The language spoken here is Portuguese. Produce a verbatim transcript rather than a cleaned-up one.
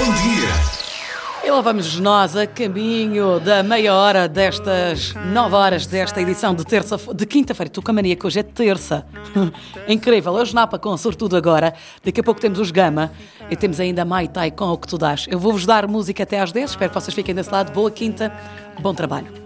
bom dia. E lá vamos nós a caminho da meia hora destas nove horas desta edição de terça, de quinta-feira. Estou com a mania que hoje é terça. Incrível. Hoje Napa com Sortudo agora. Daqui a pouco temos os Gama e temos ainda Mai Tai com O Que Tu Dás. Eu vou-vos dar música até às dez. Espero que vocês fiquem desse lado. Boa quinta, bom trabalho.